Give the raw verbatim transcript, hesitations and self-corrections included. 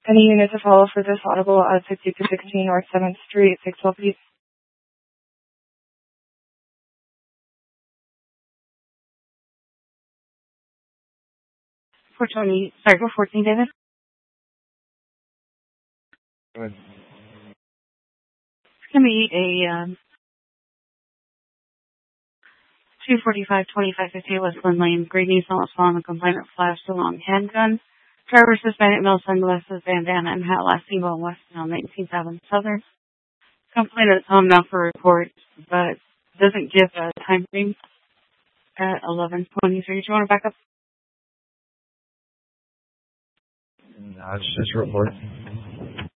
Any unit to follow for this audible at sixty-two sixteen North seventh Street, six twelve East. four twenty, sorry, four fourteen, David. Good. It's going to be a um, two forty-five twenty-five fifty West Lynn Lane. Green Nissan was found. The complainant flashed a long handgun. Driver suspended, male sunglasses, bandana, and hat last seen on West on nineteenth Avenue Southern. Complainant's home now for report, but doesn't give a time frame at eleven twenty-three. Do you want to back up? No, it's just report.